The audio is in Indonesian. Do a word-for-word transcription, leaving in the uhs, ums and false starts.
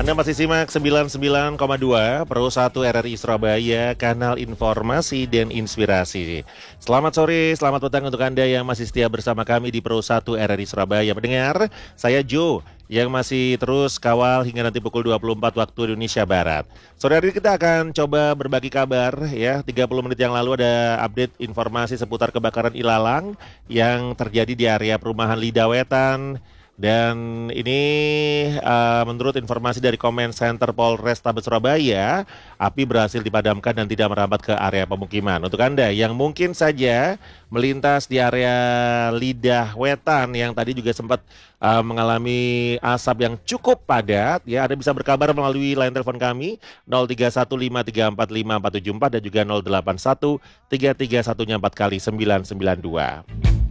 Anda masih simak sembilan puluh sembilan koma dua Pro satu R R I Surabaya, kanal informasi dan inspirasi. Selamat sore, selamat petang untuk Anda yang masih setia bersama kami di Pro satu R R I Surabaya. Mendengar, saya Joe yang masih terus kawal hingga nanti pukul dua puluh empat waktu Indonesia Barat. Sore hari kita akan coba berbagi kabar ya. tiga puluh menit yang lalu ada update informasi seputar kebakaran ilalang yang terjadi di area perumahan Lidawetan. Dan ini uh, menurut informasi dari Comment Center Polrestabes Surabaya, api berhasil dipadamkan dan tidak merambat ke area pemukiman. Untuk Anda yang mungkin saja melintas di area Lidah Wetan yang tadi juga sempat uh, mengalami asap yang cukup padat, ya, Anda bisa berkabar melalui line telepon kami nol tiga satu lima tiga empat lima empat tujuh empat dan juga nol delapan satu tiga tiga satu empat kali sembilan sembilan dua.